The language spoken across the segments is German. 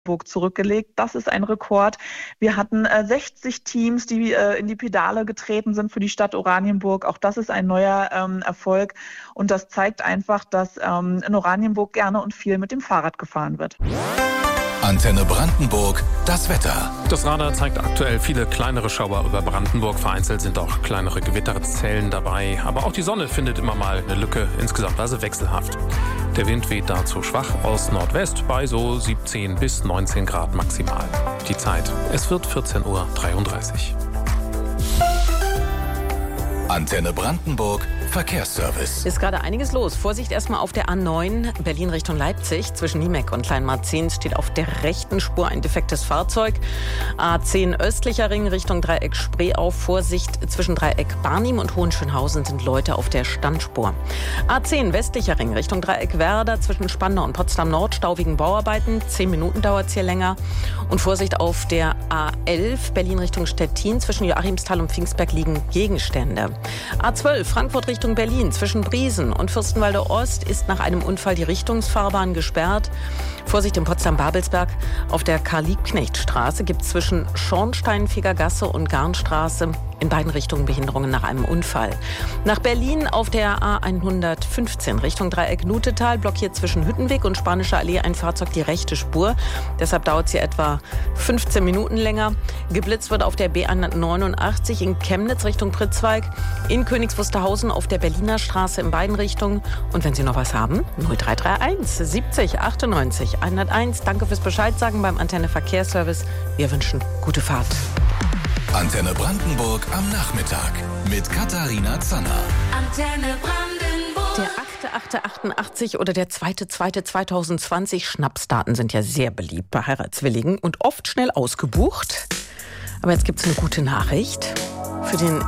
Burg zurückgelegt. Das ist ein Rekord. Wir hatten 60 Teams, die in die Pedale getreten sind für die Stadt Oranienburg. Auch das ist ein neuer Erfolg. Und das zeigt einfach, dass in Oranienburg gerne und viel mit dem Fahrrad gefahren wird. Antenne Brandenburg, das Wetter. Das Radar zeigt aktuell viele kleinere Schauer über Brandenburg. Vereinzelt sind auch kleinere Gewitterzellen dabei. Aber auch die Sonne findet immer mal eine Lücke. Insgesamt also wechselhaft. Der Wind weht dazu schwach aus Nordwest bei so 17 bis 19 Grad maximal. Die Zeit, es wird 14:33 Uhr. Antenne Brandenburg, Verkehrsservice. Ist gerade einiges los. Vorsicht erstmal auf der A9 Berlin Richtung Leipzig. Zwischen Niemek und Kleinmarzahn steht auf der rechten Spur ein defektes Fahrzeug. A10 östlicher Ring Richtung Dreieck Spreeau. Vorsicht, zwischen Dreieck Barnim und Hohenschönhausen sind Leute auf der Standspur. A10 westlicher Ring Richtung Dreieck Werder. Zwischen Spandau und Potsdam Nord Stau wegen Bauarbeiten. 10 Minuten dauert es hier länger. Und Vorsicht auf der A11 Berlin Richtung Stettin. Zwischen Joachimsthal und Pfingstberg liegen Gegenstände. A12 Frankfurt Richtung Berlin. Zwischen Briesen und Fürstenwalde Ost ist nach einem Unfall die Richtungsfahrbahn gesperrt. Vorsicht in Potsdam-Babelsberg. Auf der Karl-Liebknecht-Straße gibt es zwischen Schornsteinfeger Gasse und Garnstraße in beiden Richtungen Behinderungen nach einem Unfall. Nach Berlin auf der A115 Richtung Dreieck Nutetal blockiert zwischen Hüttenweg und Spanischer Allee ein Fahrzeug die rechte Spur. Deshalb dauert es hier etwa 15 Minuten länger. Geblitzt wird auf der B189 in Chemnitz Richtung Pritzwalk, in Königs Wusterhausen auf der Berliner Straße in beiden Richtungen. Und wenn Sie noch was haben, 0331 70 98 101. Danke fürs Bescheid sagen beim Antenne Verkehrsservice. Wir wünschen gute Fahrt. Antenne Brandenburg am Nachmittag mit Katharina Zanner. Antenne Brandenburg. Der Akte 88 oder der 2.2.2020 Schnapsdaten sind ja sehr beliebt bei Heiratswilligen und oft schnell ausgebucht. Aber jetzt gibt es eine gute Nachricht. Für den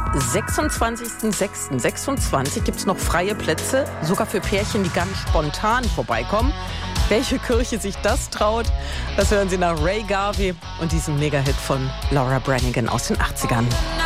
26.06.26 gibt es noch freie Plätze, sogar für Pärchen, die ganz spontan vorbeikommen. Welche Kirche sich das traut, das hören Sie nach Ray Garvey und diesem Mega-Hit von Laura Branigan aus den 80ern.